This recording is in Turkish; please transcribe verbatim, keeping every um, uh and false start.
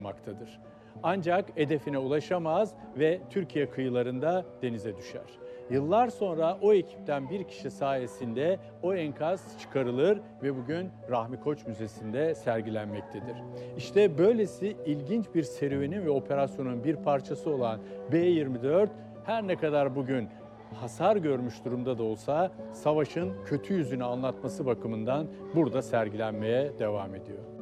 maktadır. Ancak hedefine ulaşamaz ve Türkiye kıyılarında denize düşer. Yıllar sonra o ekipten bir kişi sayesinde o enkaz çıkarılır ve bugün Rahmi Koç Müzesi'nde sergilenmektedir. İşte böylesi ilginç bir serüvenin ve operasyonun bir parçası olan B yirmi dört her ne kadar bugün hasar görmüş durumda da olsa savaşın kötü yüzünü anlatması bakımından burada sergilenmeye devam ediyor.